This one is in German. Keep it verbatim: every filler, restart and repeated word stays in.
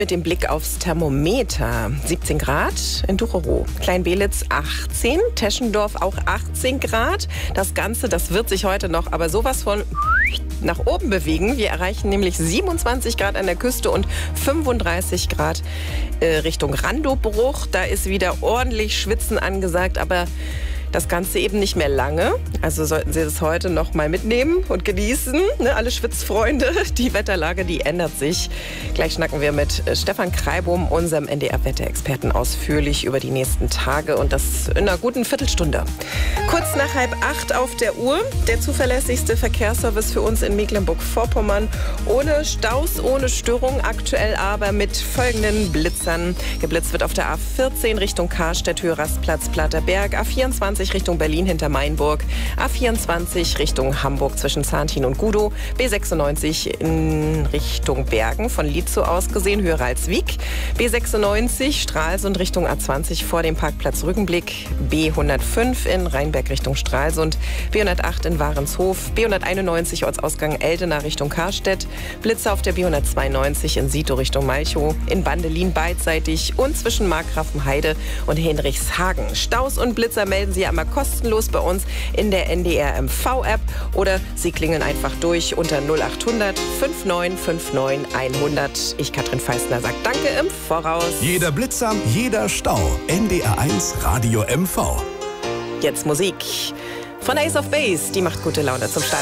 Mit dem Blick aufs Thermometer. siebzehn Grad in Ducherow. Klein-Belitz achtzehn, Teschendorf auch achtzehn Grad. Das Ganze, das wird sich heute noch aber sowas von nach oben bewegen. Wir erreichen nämlich siebenundzwanzig Grad an der Küste und fünfunddreißig Grad äh, Richtung Randobruch. Da ist wieder ordentlich Schwitzen angesagt, aber das Ganze eben nicht mehr lange. Also sollten Sie das heute noch mal mitnehmen und genießen. Ne, alle Schwitzfreunde. Die Wetterlage, die ändert sich. Gleich schnacken wir mit Stefan Kreibum, unserem N D R-Wetterexperten, ausführlich über die nächsten Tage. Und das in einer guten Viertelstunde. Kurz nach halb acht auf der Uhr. Der zuverlässigste Verkehrsservice für uns in Mecklenburg-Vorpommern. Ohne Staus, ohne Störung. Aktuell aber mit folgenden Blitzern. Geblitzt wird auf der A vierzehn Richtung Karstedt, Höhe Rastplatz, Platterberg. A vierundzwanzig Richtung Berlin hinter Mainburg, A vierundzwanzig Richtung Hamburg zwischen Zahntin und Gudow, B sechsundneunzig in Richtung Bergen von Lietzow aus gesehen, Höhe Ralswiek, B sechsundneunzig Stralsund Richtung A zwanzig vor dem Parkplatz Rückenblick, B hundertfünf in Rheinberg Richtung Stralsund, B hundertacht in Warenshof, B hunderteinundneunzig Ortsausgang Eldena Richtung Karstedt, Blitzer auf der B hundertzweiundneunzig in Sito Richtung Malchow, in Bandelin beidseitig und zwischen Markgrafenheide und Henrichshagen. Staus und Blitzer melden Sie einmal kostenlos bei uns in der N D R M V-App oder Sie klingeln einfach durch unter null achthundert neunundfünfzig neunundfünfzig hundert. Ich, Katrin Feistner, sage Danke im Voraus. Jeder Blitzer, jeder Stau. N D R eins Radio M V. Jetzt Musik von Ace of Base. Die macht gute Laune zum Start.